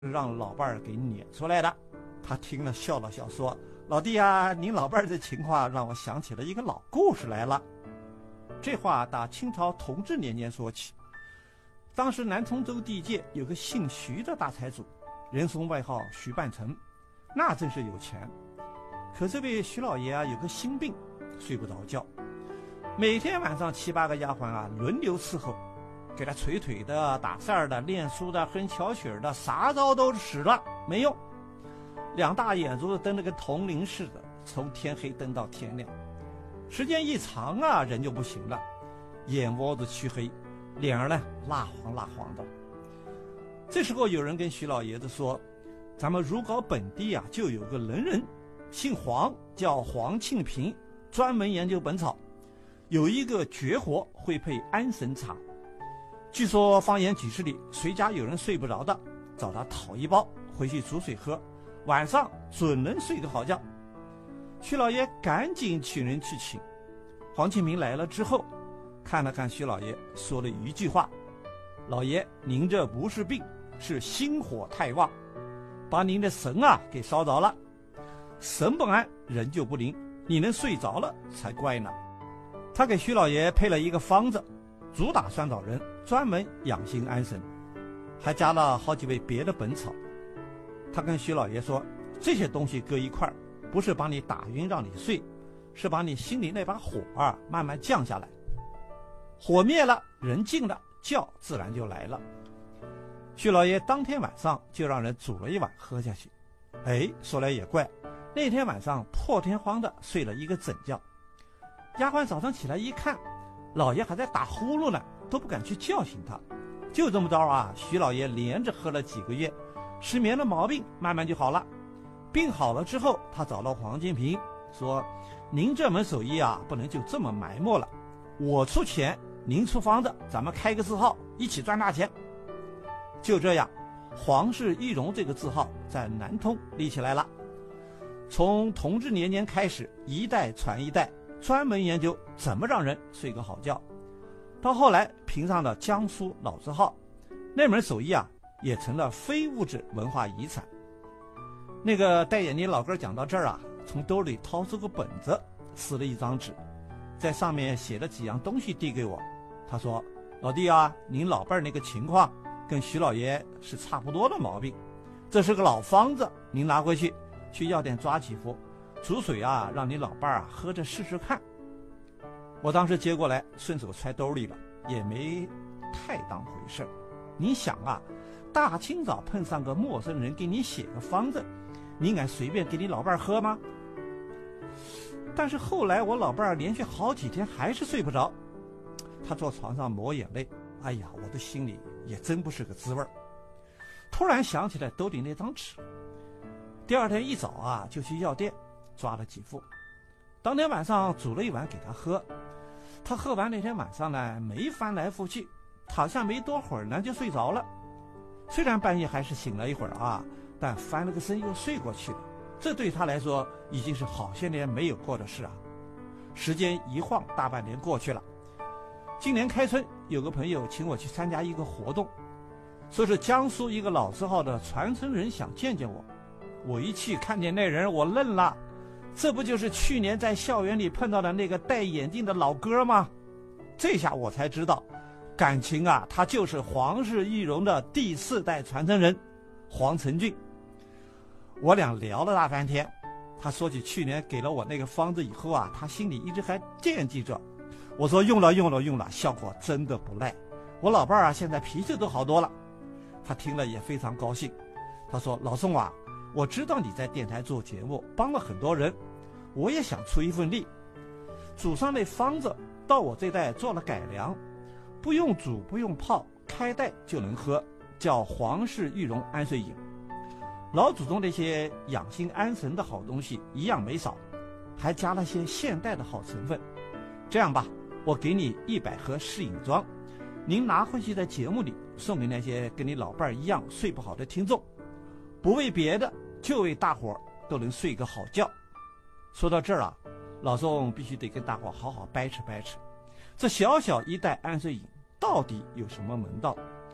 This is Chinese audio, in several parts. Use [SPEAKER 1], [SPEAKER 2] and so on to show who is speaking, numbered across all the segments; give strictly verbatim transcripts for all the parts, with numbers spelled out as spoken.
[SPEAKER 1] 让老伴儿给撵出来的。他听了笑了笑说：“老弟啊，您老伴儿的情况让我想起了一个老故事来了。”这话打清朝同治年间说起。当时南通州地界有个姓徐的大财主，人送外号徐半城，那真是有钱。可这位徐老爷啊有个心病，睡不着觉，每天晚上七八个丫鬟啊轮流伺候，给他捶腿的、打扇的、练书的、哼巧曲的，啥招都使了，没用。两大眼珠子瞪得跟铜铃似的，从天黑瞪到天亮，时间一长啊，人就不行了，眼窝子黢黑，脸儿呢蜡黄蜡黄的。这时候有人跟徐老爷子说：“咱们如皋本地啊，就有个能人，姓黄，叫黄庆平，专门研究本草，有一个绝活，会配安神茶。据说方圆几十里，谁家有人睡不着的，找他讨一包，回去煮水喝，晚上准能睡个好觉。”徐老爷赶紧请人去请。黄庆平来了之后，看了看徐老爷，说了一句话：“老爷，您这不是病，是心火太旺，把您的神啊给烧着了。神不安，人就不灵，你能睡着了才怪呢。”他给徐老爷配了一个方子，主打酸枣仁，专门养心安神，还加了好几味别的本草。他跟徐老爷说：“这些东西搁一块儿，不是把你打晕让你睡，是把你心里那把火啊慢慢降下来。火灭了，人静了，觉自然就来了。”徐老爷当天晚上就让人煮了一碗喝下去。哎，说来也怪，那天晚上破天荒的睡了一个整觉。丫鬟早上起来一看，老爷还在打呼噜呢，都不敢去叫醒他。就这么着啊，徐老爷连着喝了几个月，失眠的毛病慢慢就好了。病好了之后，他找到黄金平说：“您这门手艺啊，不能就这么埋没了，我出钱，您出方子，咱们开个字号，一起赚大钱。”就这样，黄氏玉荣这个字号在南通立起来了。从同治年间开始，一代传一代，专门研究怎么让人睡个好觉。到后来评上了江苏老字号，那门手艺啊也成了非物质文化遗产。那个戴眼镜老哥讲到这儿啊，从兜里掏出个本子，撕了一张纸，在上面写了几样东西递给我。他说：“老弟啊，您老伴儿那个情况跟徐老爷是差不多的毛病，这是个老方子，您拿回去去药店抓几副，煮水啊让你老伴儿啊喝着试试看。”我当时接过来顺手揣兜里了，也没太当回事。你想啊，大清早碰上个陌生人给你写个方子，你敢随便给你老伴儿喝吗？但是后来我老伴儿连续好几天还是睡不着，他坐床上抹眼泪，哎呀，我的心里也真不是个滋味儿。突然想起来兜里那张纸，第二天一早啊就去药店抓了几副，当天晚上煮了一碗给他喝。他喝完那天晚上呢，没翻来覆去，好像没多会儿呢就睡着了。虽然半夜还是醒了一会儿啊，但翻了个身又睡过去了。这对他来说已经是好些年没有过的事啊。时间一晃，大半年过去了。今年开春，有个朋友请我去参加一个活动，说是江苏一个老字号的传承人想见见我。我一去看见那人，我愣了，这不就是去年在校园里碰到的那个戴眼镜的老哥吗？这下我才知道，感情啊，他就是黄氏玉荣的第四代传承人黄承俊。我俩聊了大半天，他说起去年给了我那个方子以后啊，他心里一直还惦记着。我说用了用了用了，效果真的不赖，我老伴儿啊现在脾气都好多了。他听了也非常高兴，他说：“老宋啊，我知道你在电台做节目，帮了很多人，我也想出一份力。煮上那方子到我这代做了改良，不用煮不用泡，开袋就能喝，叫黄氏玉荣安睡饮。老祖宗那些养心安神的好东西一样没少，还加了些现代的好成分。这样吧，我给你一百盒试饮装，您拿回去在节目里送给那些跟你老伴儿一样睡不好的听众，不为别的，就为大伙儿都能睡个好觉。”说到这儿啊，老宋必须得跟大伙儿好好掰扯掰扯，这小小一袋安睡饮到底有什么门道？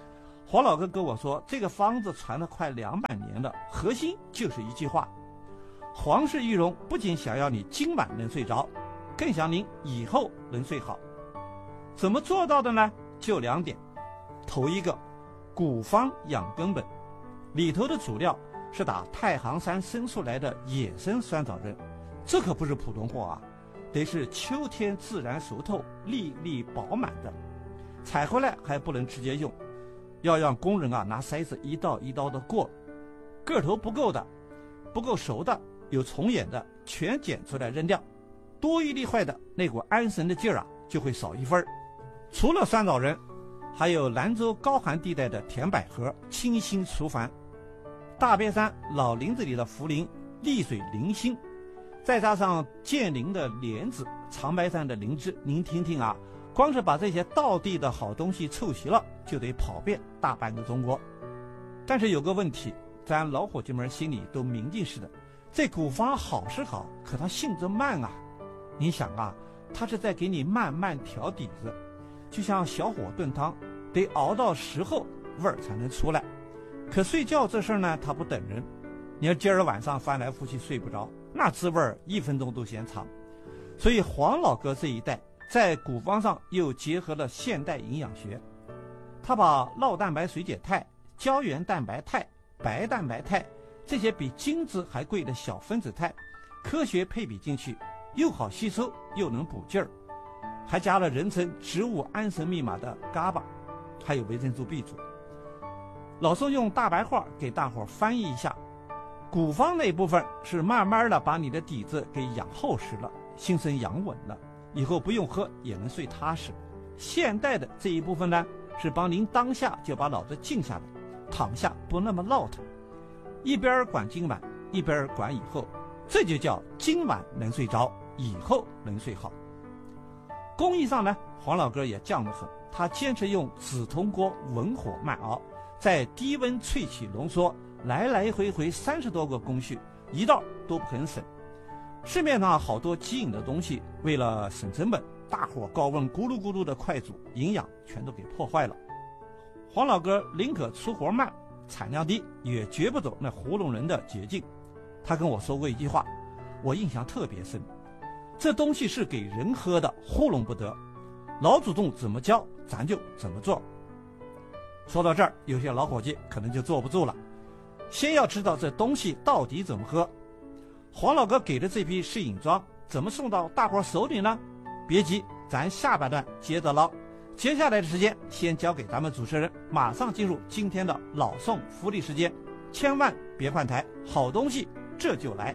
[SPEAKER 1] 黄老哥跟我说，这个方子传了快两百年了，核心就是一句话：皇氏玉容不仅想要你今晚能睡着，更想您以后能睡好。怎么做到的呢？就两点。头一个，古方养根本，里头的主料是打太行山生出来的野生酸枣仁，这可不是普通货啊，得是秋天自然熟透、粒粒饱满的，采回来还不能直接用，要让工人啊拿筛子一刀一刀的过，个头不够的、不够熟的、有虫眼的，全捡出来扔掉，多一粒坏的，那股安神的劲儿啊就会少一分。除了酸枣仁，还有兰州高寒地带的甜百合，清新除烦；大别山老林子里的茯苓，利水灵心；再加上剑林的莲子、长白山的灵芝，您听听啊，光是把这些道地的好东西凑齐了，就得跑遍大半个中国。但是有个问题，咱老伙计们心里都明镜似的，这古方好是好，可它性子慢啊。你想啊，它是在给你慢慢调底子，就像小火炖汤，得熬到时候味儿才能出来。可睡觉这事儿呢，它不等人，你要今儿晚上翻来覆去睡不着，那滋味儿一分钟都嫌长。所以黄老哥这一代在古方上又结合了现代营养学，他把酪蛋白水解肽、胶原蛋白肽、白蛋白肽这些比精子还贵的小分子肽科学配比进去，又好吸收又能补劲儿，还加了人称植物安神密码的 G A B A， 还有维生素 B 族。老宋用大白话给大伙翻译一下，古方那部分是慢慢的把你的底子给养厚实了，心神养稳了，以后不用喝也能睡踏实。现代的这一部分呢，是帮您当下就把脑子静下来，躺下不那么落腾，一边管今晚一边管以后，这就叫今晚能睡着，以后能睡好。工艺上呢，黄老哥也犟得很，他坚持用紫铜锅文火慢熬，在低温萃取浓缩，来来回回三十多个工序，一道都不肯省。市面上好多机引的东西，为了省成本，大火高温咕噜咕噜的快煮，营养全都给破坏了。黄老哥宁可出活慢，产量低，也绝不走那糊弄人的捷径。他跟我说过一句话，我印象特别深，这东西是给人喝的，糊弄不得，老祖宗怎么教咱就怎么做。说到这儿，有些老伙计可能就坐不住了，先要知道这东西到底怎么喝。黄老哥给的这批试饮装怎么送到大伙手里呢？别急，咱下半段接着唠。接下来的时间先交给咱们主持人，马上进入今天的老宋福利时间，千万别换台，好东西这就来。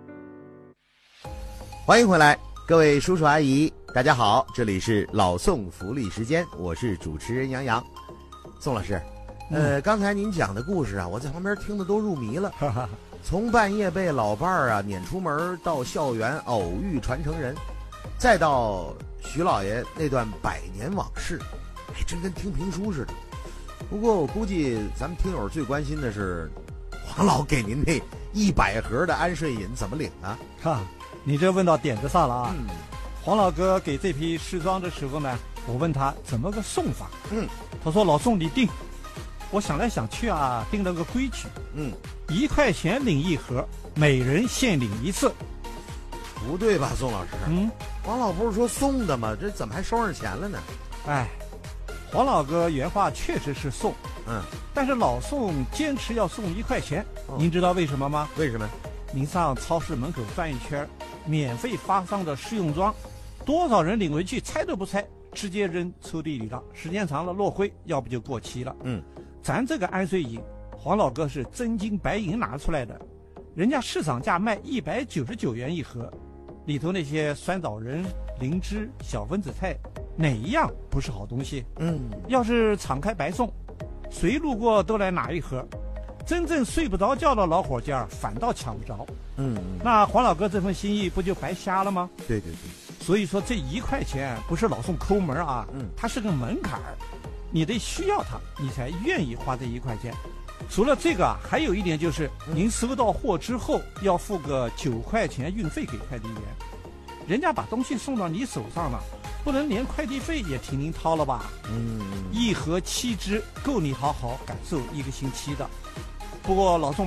[SPEAKER 2] 欢迎回来，各位叔叔阿姨，大家好，这里是老宋福利时间，我是主持人杨洋。宋老师，呃，嗯、刚才您讲的故事啊，我在旁边听得都入迷了。从半夜被老伴儿啊撵出门，到校园偶遇传承人，再到徐老爷那段百年往事，哎，真跟听评书似的。不过我估计咱们听友最关心的是，黄老给您那一百盒的安睡饮怎么领呢？
[SPEAKER 1] 哈，你这问到点子上了啊！
[SPEAKER 2] 嗯，
[SPEAKER 1] 黄老哥给这批试装的时候呢，我问他怎么个送法，
[SPEAKER 2] 嗯，
[SPEAKER 1] 他说老宋你定。我想来想去啊，定了个规矩，
[SPEAKER 2] 嗯，
[SPEAKER 1] 一块钱领一盒，每人限领一次。
[SPEAKER 2] 不对吧，宋老师？
[SPEAKER 1] 嗯，
[SPEAKER 2] 黄老不是说送的吗？这怎么还收上钱了呢？
[SPEAKER 1] 哎，黄老哥原话确实是送，
[SPEAKER 2] 嗯，
[SPEAKER 1] 但是老宋坚持要送一块钱，哦、您知道为什么吗？
[SPEAKER 2] 为什么？
[SPEAKER 1] 您上超市门口转一圈，免费发放的试用装，多少人领回去拆都不拆，直接扔抽屉里了，时间长了落灰，要不就过期了。
[SPEAKER 2] 嗯，
[SPEAKER 1] 咱这个安睡饮，黄老哥是真金白银拿出来的，人家市场价卖一百九十九元一盒，里头那些酸枣仁、灵芝、小分子肽，哪一样不是好东西？
[SPEAKER 2] 嗯，
[SPEAKER 1] 要是敞开白送，谁路过都来拿一盒，真正睡不着觉的老伙计儿反倒抢不着。
[SPEAKER 2] 嗯，
[SPEAKER 1] 那黄老哥这份心意不就白瞎了吗？
[SPEAKER 2] 对对对，
[SPEAKER 1] 所以说这一块钱不是老宋抠门啊，
[SPEAKER 2] 嗯，
[SPEAKER 1] 它是个门槛儿，你得需要它，你才愿意花这一块钱。除了这个啊，还有一点就是，您收到货之后要付个九块钱运费给快递员。 人家把东西送到你手上了，不能连快递费也替您掏了吧？
[SPEAKER 2] 嗯，
[SPEAKER 1] 一盒七只，够你好好感受一个星期的。不过老宋